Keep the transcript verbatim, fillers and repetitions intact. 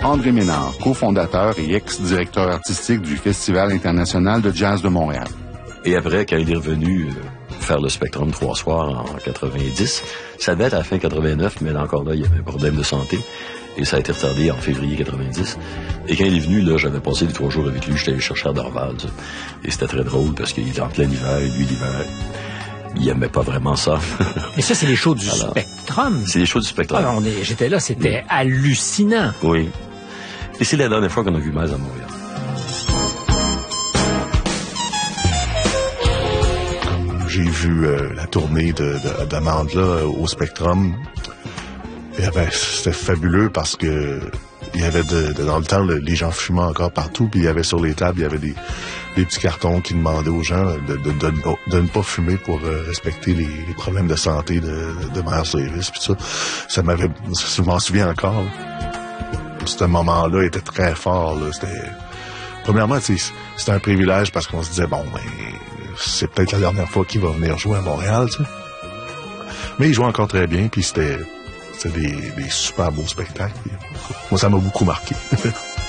André Ménard, cofondateur et ex-directeur artistique du Festival international de jazz de Montréal. Et après, quand il est revenu euh, faire le Spectrum trois soirs en quatre-vingt-dix, ça devait être à la fin quatre-vingt-neuf, mais là, encore là, il y avait un problème de santé. Et ça a été retardé en février quatre-vingt-dix. Et quand il est venu, là, j'avais passé les trois jours avec lui. J'étais allé chercher à Dorval. Et c'était très drôle parce qu'il était en plein hiver, et lui, l'hiver, il aimait pas vraiment ça. Et ça, c'est les shows du Alors, Spectrum. C'est les shows du Spectrum. Ah, on est, j'étais là, c'était oui. hallucinant. Oui. Et c'est la dernière fois qu'on a vu Miles à Montréal. J'ai vu euh, la tournée de, de, d'Amandla au Spectrum. Et ben, c'était fabuleux parce que il y avait de, de, dans le temps, le, les gens fumaient encore partout, puis il y avait sur les tables, il y avait des, des petits cartons qui demandaient aux gens de, de, de, de ne pas fumer pour euh, respecter les, les problèmes de santé de, de Miles Davis, puis ça. Ça m'avait, je m'en souviens encore. Ce moment-là était très fort, là. C'était, premièrement, c'était un privilège parce qu'on se disait, bon, ben, c'est peut-être la dernière fois qu'il va venir jouer à Montréal, tu sais. Mais il jouait encore très bien, puis c'était, c'était des, des super beaux spectacles. Moi, ça m'a beaucoup marqué.